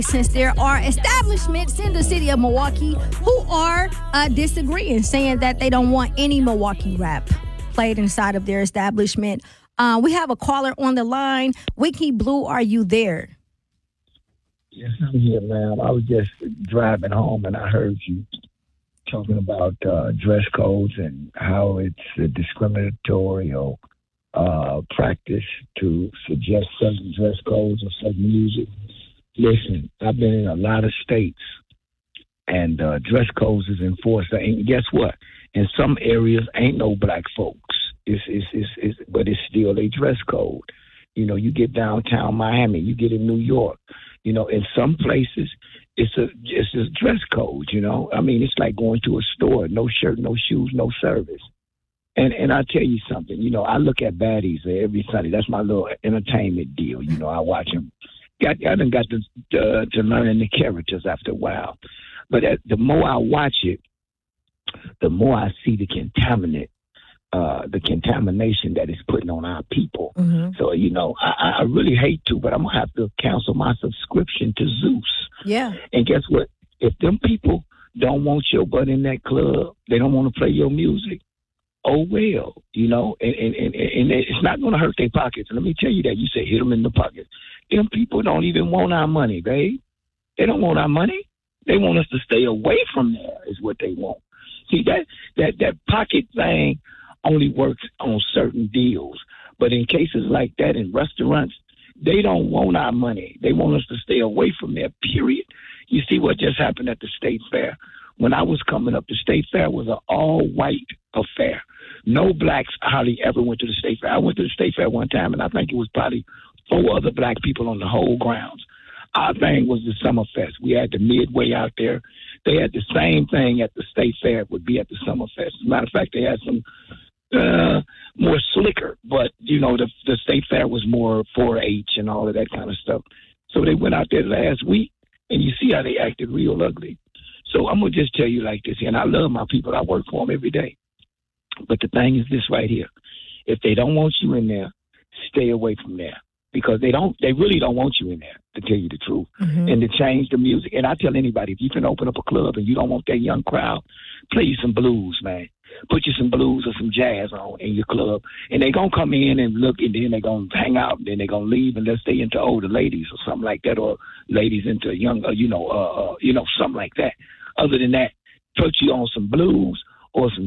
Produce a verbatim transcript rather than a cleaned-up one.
since there are establishments in the city of Milwaukee who are uh, disagreeing, saying that they don't want any Milwaukee rap played inside of their establishment. Uh, we have a caller on the line. Wiki Blue, are you there? Yes, I'm here, ma'am. I was just driving home and I heard you talking about uh, dress codes and how it's a discriminatory or uh, practice to suggest certain dress codes or certain music. Listen, I've been in a lot of states and uh, dress codes is enforced. And guess what? In some areas, ain't no black folks. It's, it's, it's, it's, but it's still a dress code. You know, you get downtown Miami, you get in New York. You know, in some places, it's a it's a dress code. You know, I mean, it's like going to a store, no shirt, no shoes, no service. And and I tell you something. You know, I look at baddies every Sunday. That's my little entertainment deal. You know, I watch them. Got I done got to uh, to learning the characters after a while. But uh, the more I watch it, the more I see the contaminant. Uh, the contamination that it's putting on our people. Mm-hmm. So, you know, I, I really hate to, but I'm going to have to cancel my subscription to Zeus. Yeah. And guess what? If them people don't want your butt in that club, they don't want to play your music, oh, well, you know, and, and, and, and it's not going to hurt their pockets. And let me tell you that. You say hit them in the pockets. Them people don't even want our money, babe. They don't want our money. They want us to stay away from there is what they want. See, that that that pocket thing only works on certain deals. But in cases like that in restaurants, they don't want our money. They want us to stay away from there, period. You see what just happened at the State Fair? When I was coming up, the State Fair was an all-white affair. No blacks hardly ever went to the State Fair. I went to the State Fair one time, and I think it was probably four other black people on the whole grounds. Our thing was the Summerfest. We had the Midway out there. They had the same thing at the State Fair would be at the Summerfest. As a matter of fact, they had some Uh, more slicker, but you know the the State Fair was more four H and all of that kind of stuff. So they went out there last week, and you see how they acted real ugly. So I'm gonna just tell you like this, and I love my people. I work for them every day. But the thing is this right here: if they don't want you in there, stay away from there because they don't. They really don't want you in there, to tell you the truth, mm-hmm. and to change the music. And I tell anybody, if you can open up a club and you don't want that young crowd, play you some blues, man. Put you some blues or some jazz on in your club, and they're going to come in and look, and then they're going to hang out, and then they're going to leave unless they into older ladies or something like that, or ladies into young, uh, you know, uh, uh, you know, something like that. Other than that, put you on some blues or some